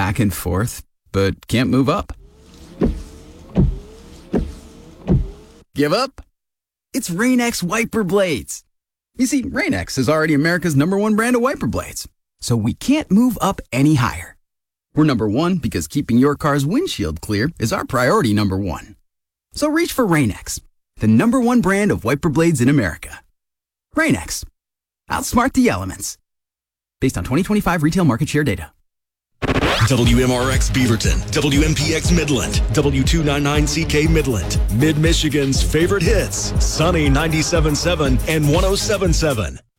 back and forth, but can't move up. Give up? It's Rain-X wiper blades. You see, Rain-X is already America's #1 brand of wiper blades, so we can't move up any higher. We're #1 because keeping your car's windshield clear is our priority #1. So reach for Rain-X, the #1 brand of wiper blades in America. Rain-X. Outsmart the elements. Based on 2025 retail market share data. WMRX Beaverton, WMPX Midland, W299CK Midland, Mid-Michigan's favorite hits, Sunny 97.7 and 107.7.